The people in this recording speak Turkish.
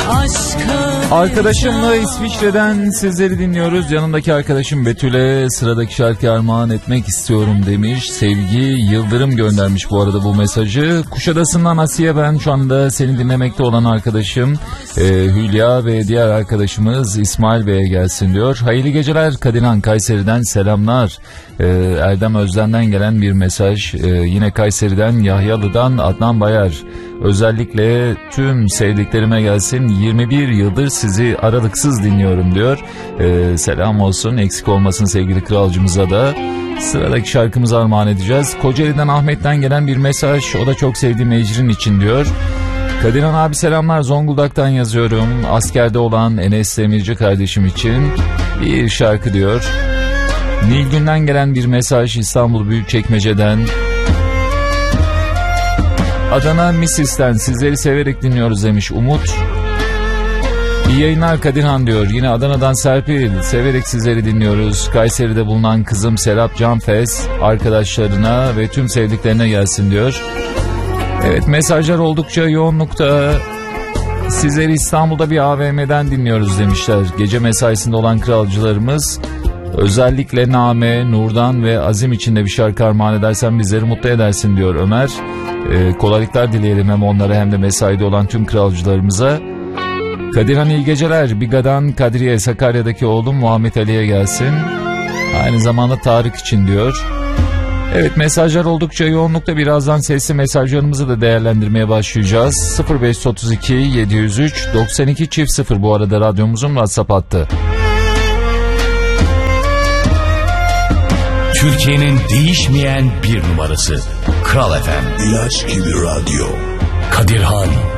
Arkadaşımla İsviçre'den sizleri dinliyoruz. Yanındaki arkadaşım Betül'e sıradaki şarkı armağan etmek istiyorum demiş. Sevgi Yıldırım göndermiş bu arada bu mesajı. Kuşadası'ndan Asiye ben. Şu anda seni dinlemekte olan arkadaşım Hülya ve diğer arkadaşımız İsmail Bey'e gelsin diyor. Hayırlı geceler Kadirhan, Kayseri'den selamlar. Erdem Özden'den gelen bir mesaj. Yine Kayseri'den Yahyalı'dan Adnan Bayar. Özellikle tüm sevdiklerime gelsin, 21 yıldır sizi aralıksız dinliyorum diyor. Selam olsun, eksik olmasın sevgili kralcımıza da. Sıradaki şarkımızı armağan edeceğiz. Kocaeli'den Ahmet'ten gelen bir mesaj, o da çok sevdiğim Ecrin için diyor. Kadirhan abi selamlar, Zonguldak'tan yazıyorum. Askerde olan Enes Demirci kardeşim için bir şarkı diyor. Nilgün'den gelen bir mesaj, İstanbul Büyükçekmece'den. Adana Misis'ten sizleri severek dinliyoruz demiş Umut. İyi yayınlar Kadirhan diyor. Yine Adana'dan Serpil, severek sizleri dinliyoruz. Kayseri'de bulunan kızım Serap Canfes arkadaşlarına ve tüm sevdiklerine gelsin diyor. Evet, mesajlar oldukça yoğunlukta. Sizleri İstanbul'da bir AVM'den dinliyoruz demişler. Gece mesaisinde olan kralcılarımız. Özellikle Name, Nurdan ve Azim için de bir şarkı armağan edersen bizleri mutlu edersin diyor Ömer. Kolaylıklar dileyelim hem onlara hem de mesaide olan tüm kralcılarımıza. Kadirhan iyi geceler. Biga'dan Kadriye, Sakarya'daki oğlum Muhammed Ali'ye gelsin. Aynı zamanda Tarık için diyor. Evet, mesajlar oldukça yoğunlukta. Birazdan sesli mesajlarımızı da değerlendirmeye başlayacağız. 0532 703 92 0 bu arada radyomuzun WhatsApp hattı. Türkiye'nin değişmeyen bir numarası Kral FM. İlaç gibi radyo. Kadirhan.